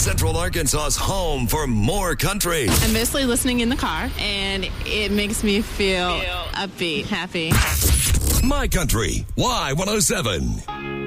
Central Arkansas's home for more country. I'm mostly listening in the car, and it makes me feel upbeat, happy. My Country, Y107.